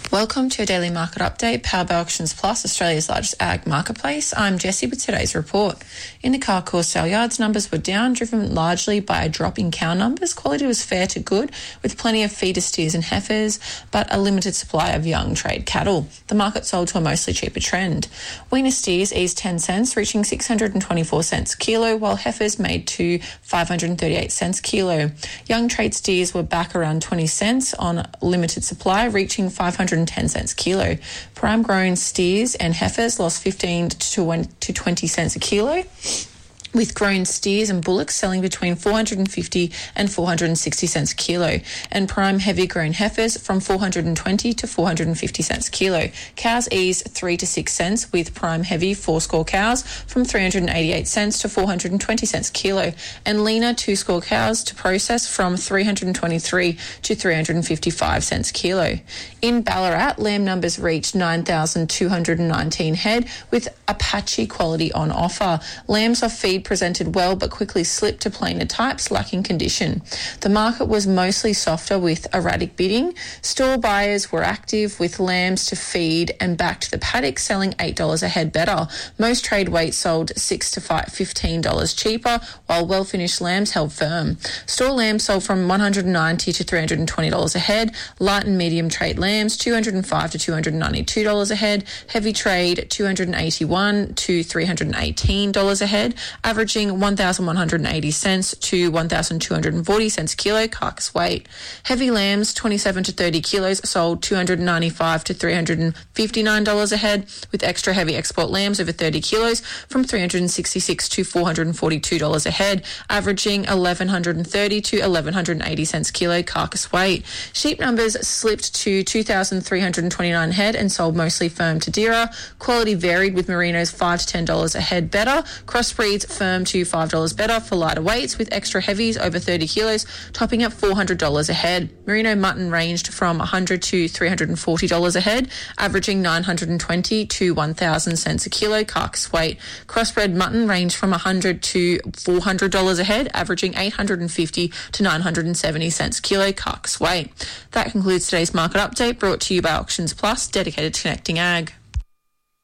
Welcome to your daily market update, powered by Auctions Plus, Australia's largest ag marketplace. I'm Jessie with today's report. In the Carcoar sale yards, numbers were down, driven largely by a drop in cow numbers. Quality was fair to good, with plenty of feeder steers and heifers, but a limited supply of young trade cattle. The market sold to a mostly cheaper trend. Weaner steers eased 10 cents, reaching 624 cents kilo, while heifers made to 538 cents kilo. Young trade steers were back around 20 cents on limited supply, reaching 510 cents kilo. Prime grown steers and heifers lost 15 to 20 cents a kilo, with grown steers and bullocks selling between 450 and 460 cents a kilo, and prime heavy grown heifers from 420 to 450 cents a kilo. Cows eased 3 to 6 cents, with prime heavy 4-score cows from 388 cents to 420 cents a kilo, and leaner 2-score cows to process from 323 to 355 cents a kilo. In Ballarat, lamb numbers reached 9,219 head, with Apache quality on offer. Lambs off feed presented well but quickly slipped to plainer types lacking condition. The market was mostly softer with erratic bidding. Store buyers were active, with lambs to feed and back to the paddock selling $8 a head better. Most trade weights sold $6 to $15 cheaper, while well-finished lambs held firm. Store lambs sold from $190 to $320 a head. Light and medium trade lambs $205 to $292 a head. Heavy trade $281 to $318 a head, averaging 1,180 cents to 1,240 cents a kilo carcass weight. Heavy lambs 27 to 30 kilos sold $295 to $359 a head, with extra heavy export lambs over 30 kilos from $366 to $442 a head, averaging 1,130 to 1,180 cents a kilo carcass weight. Sheep numbers slipped to 2,329 head and sold mostly firm to dearer. Quality varied, with merinos $5 to $10 a head better. Crossbreeds firm to $5 better for lighter weights, with extra heavies over 30 kilos topping at $400 a head. Merino mutton ranged from $100 to $340 a head, averaging 920 to 1,000 cents a kilo carcass weight. Crossbred mutton ranged from $100 to $400 a head, averaging 850 to 970 cents a kilo carcass weight. That concludes today's market update, brought to you by Auctions Plus, dedicated to connecting ag.